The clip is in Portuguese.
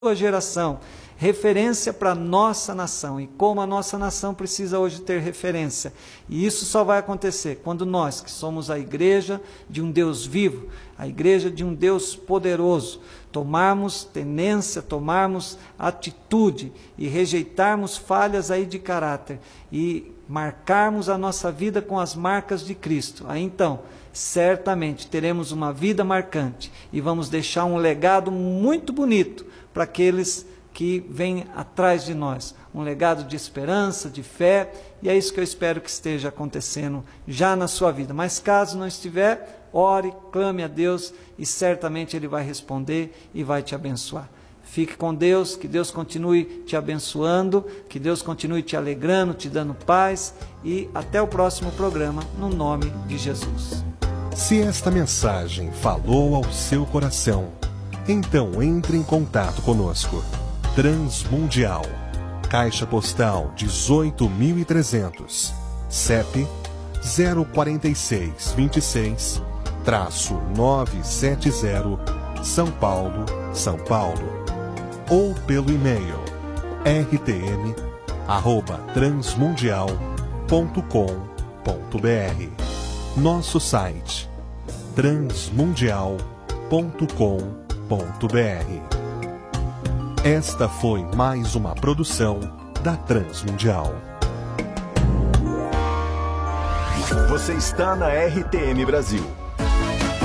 sua geração, referência para a nossa nação, e como a nossa nação precisa hoje ter referência. E isso só vai acontecer quando nós, que somos a igreja de um Deus vivo, a igreja de um Deus poderoso, tomarmos tenência, tomarmos atitude e rejeitarmos falhas aí de caráter e marcarmos a nossa vida com as marcas de Cristo. Aí então, certamente teremos uma vida marcante e vamos deixar um legado muito bonito para aqueles que vêm atrás de nós, um legado de esperança, de fé, e é isso que eu espero que esteja acontecendo já na sua vida. Mas caso não estiver, ore, clame a Deus e certamente Ele vai responder e vai te abençoar. Fique com Deus, que Deus continue te abençoando, que Deus continue te alegrando, te dando paz, e até o próximo programa, no nome de Jesus. Se esta mensagem falou ao seu coração, então entre em contato conosco. Transmundial, Caixa Postal 18.300, CEP 04626-970, São Paulo, São Paulo. Ou pelo e-mail rtm@transmundial.com.br. Nosso site transmundial.com.br. Esta foi mais uma produção da Transmundial. Você está na RTM Brasil.